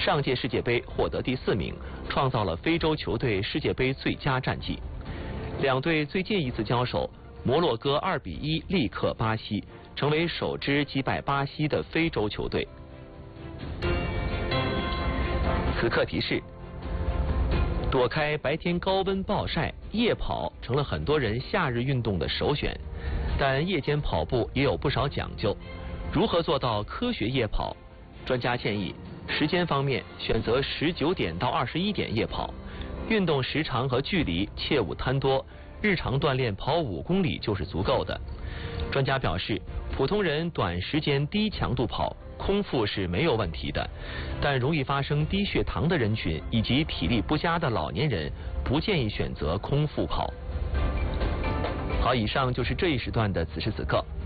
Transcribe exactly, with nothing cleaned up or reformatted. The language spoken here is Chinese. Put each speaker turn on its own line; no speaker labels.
上届世界杯获得第四名，创造了非洲球队世界杯最佳战绩。两队最近一次交手，摩洛哥二比一力克巴西，成为首支击败巴西的非洲球队。此刻提示：躲开白天高温暴晒，夜跑成了很多人夏日运动的首选。但夜间跑步也有不少讲究，如何做到科学夜跑？专家建议，时间方面选择十九点到二十一点夜跑，运动时长和距离切勿贪多，日常锻炼跑五公里就是足够的。专家表示，普通人短时间低强度跑，空腹是没有问题的，但容易发生低血糖的人群以及体力不佳的老年人，不建议选择空腹跑。好，以上就是这一时段的此时此刻。